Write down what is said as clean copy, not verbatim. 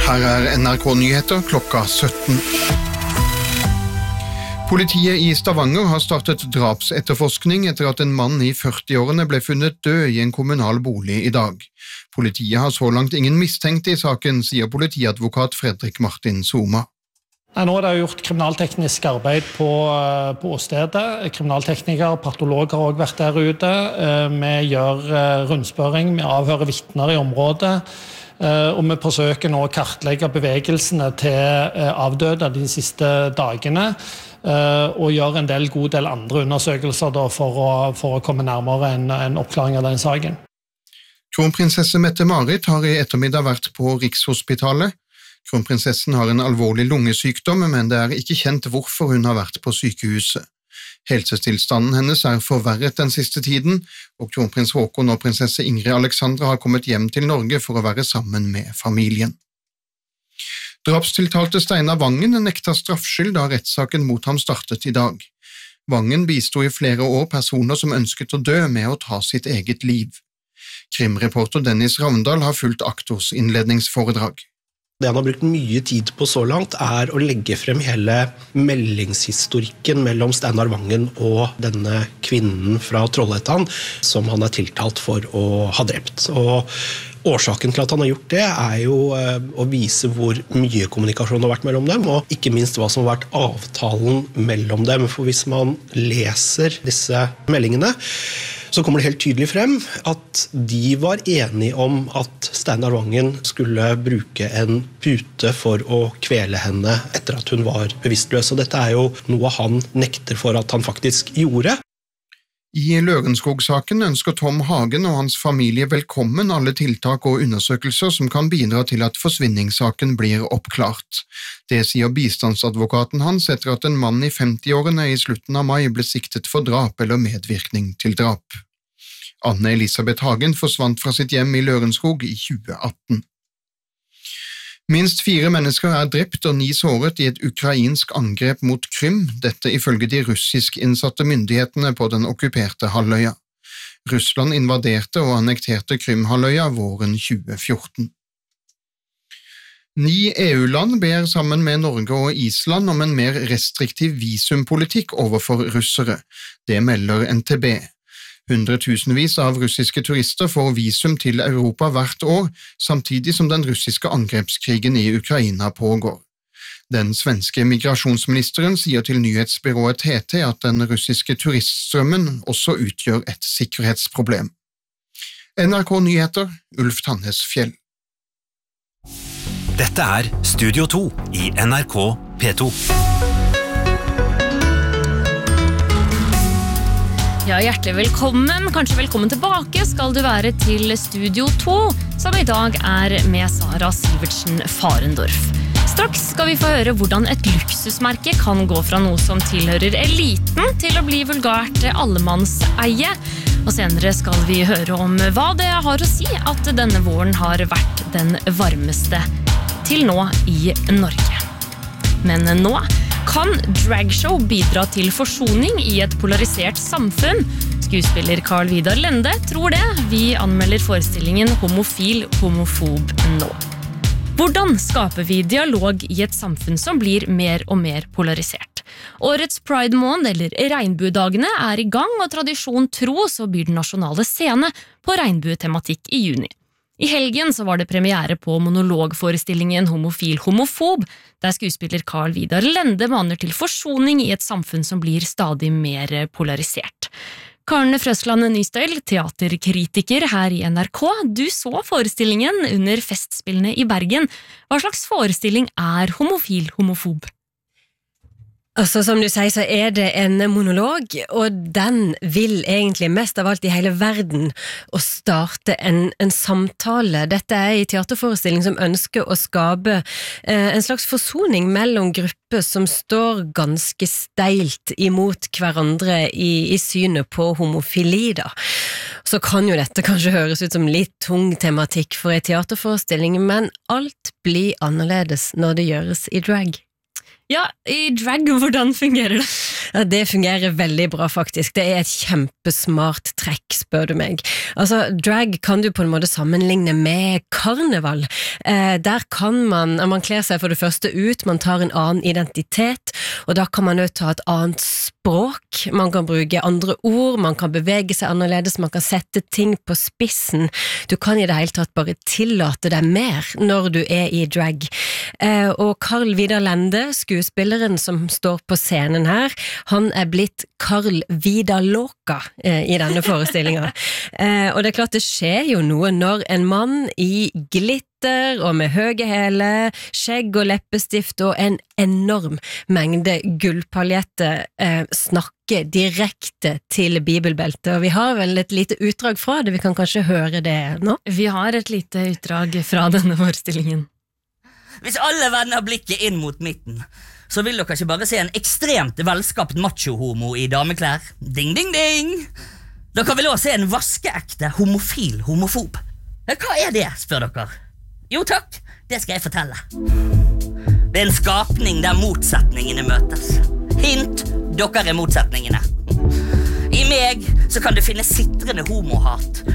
Her NRK Nyheter klokka 17. Politiet i Stavanger har startet drapsetterforskning etter at en mann i 40-årene ble funnet død i en kommunal bolig i dag. Politiet har så langt ingen mistenkte i saken, sier politiadvokat Fredrik Martin Soma. Nå er det gjort kriminalteknisk arbeid på stedet. Kriminalteknikere, patologer har også vært der ute. Vi gjør rundspørring, vi avhører vitner i området, og vi forsøker nå å kartlegge bevegelsene til avdøde de siste dagene, og gjør en god del andre undersøkelser da, for å komme nærmere en oppklaring av den saken. Kronprinsesse Mette-Marit har i ettermiddag vært på Rikshospitalet. Kronprinsessen har en alvorlig lungesykdom, men det er ikke kjent hvorfor hun har vært på sykehuset. Helsetilstanden hennes er forverret den siste tiden, og kronprins Håkon og prinsesse Ingrid Alexandra har kommet hjem til Norge for å være sammen med familien. Drapstiltalte Steinar Vangen nekta straffskyld da rettssaken mot ham startet i dag. Vangen bistod i flere år personer som ønsket å dø med å ta sitt eget liv. Krimreporter Dennis Ravndal har fulgt aktors innledningsforedrag. Det han har brukt mye tid på så langt er å legge frem hele meldingshistorikken mellom Steinar Vangen og denne kvinnen fra Trollhättan som han er tiltalt for å ha drept. Og årsaken til at han har gjort det er jo å vise hvor mye kommunikasjon har vært mellom dem, og ikke minst hva som har vært avtalen mellom dem. For hvis man leser disse meldingene, så kommer det helt tydelig frem at de var enige om at Steinar Vangen skulle bruke en pute for å kvele henne etter at hun var bevisstløs. Og dette er jo noe han nekter for at han faktisk gjorde. I Lørenskog-saken ønsker Tom Hagen og hans familie velkommen alle tiltak og undersøkelser som kan bidra til at forsvinningssaken blir oppklart. Det sier bistandsadvokaten hans etter at en mann i 50-årene i slutten av mai ble siktet for drap eller medvirkning til drap. Anne Elisabeth Hagen forsvant fra sitt hjem i Lørenskog i 2018. Minst 4 mennesker er drept og 9 såret i et ukrainsk angrep mot Krym, dette ifølge de russisk innsatte myndighetene på den okkuperte halvøya. Russland invaderte og annekterte Krym-halvøya våren 2014. 9 EU-land ber sammen med Norge og Island om en mer restriktiv visumpolitikk overfor russere. Det melder NTB. Hundretusenvis av russiske turister får visum til Europa hvert år, samtidig som den russiske angrepskrigen i Ukraina pågår. Den svenske migrasjonsministeren sier til nyhetsbyrået TT at den russiske turiststrømmen også utgjør et sikkerhetsproblem. NRK Nyheter, Ulf Tannes Fjell. Dette er Studio 2 i NRK P2. Ja, hjertelig velkommen, kanskje velkommen tilbake skal du være til Studio 2, som i dag er med Sara Sivertsen Farendorf. Straks skal vi få høre hvordan et luksusmerke kan gå fra noe som tilhører eliten til å bli vulgært allemannseie. Og senere skal vi høre om hva det har å si at denne våren har vært den varmeste til nå i Norge. Men nå kan dragshow bidra til forsoning i et polarisert samfunn? Skuespiller Carl Vidar Lende tror det. Vi anmelder forestillingen Homofil, homofob nå. Hvordan skaper vi dialog i et samfunn som blir mer og mer polarisert? Årets Pride-måned, eller Regnbuedagene, er i gang, og tradisjon tro så byr den nasjonale scene på regnbuetematikk i juni. I helgen så var det premiere på monologforestillingen Homofil, homofob, der skuespiller Carl Vidar Lende maner til forsoning i et samfunn som blir stadig mer polarisert. Karen Frøsland Nystøyl, teaterkritiker her i NRK, du så forestillingen under festspillene i Bergen. Hva slags forestilling er Homofil, homofob? Altså, som du sier, så er det en monolog, og den vil egentlig mest av alt i hele verden å starte en samtale. Dette er en teaterforestilling som ønsker å skape en slags forsoning mellom grupper som står ganske steilt imot hverandre i synet på homofili, da. Så kan jo dette kanskje høres ut som litt tung tematikk for en teaterforestilling, men alt blir annerledes når det gjøres i drag. Ja, i drag, hvordan fungerer det? Ja, det fungerer veldig bra faktisk. Det er et kjempesmart trekk, spør du meg. Altså, drag kan du på en måte sammenligne med karneval, Der kan man kler seg for det første ut, man tar en annen identitet, og da kan man jo ta et annet språk, man kan bruke andre ord, man kan bevege seg annerledes, man kan sette ting på spissen. Du kan i det hele tatt bare tillate deg mer når du er i drag. Og Carl Vidar Lende, skuespilleren som står på scenen her, han er blitt Carl Vidar Låka i denne forestillingen. Og det er klart det skjer jo noe når en mann i glitter og med høye hæle, skjegg og leppestift og en enorm mengde gullpaljetter snakker direkte til bibelbeltet. Og vi har vel et lite utdrag fra det, vi kan kanskje høre det nå? Vi har et lite utdrag fra denne forestillingen. Hvis alle vender blikket inn mot midten, så vil dere ikke bare se en ekstremt velskapt macho-homo i dameklær. Ding, ding, ding! Dere vil også se en vaskeekte homofil homofob. Hva er det, spør dere? Jo takk, det skal jeg fortelle. Det er en skapning der motsetningene møtes. Hint, dere er motsetningene. I meg så kan du finne sitrende homohat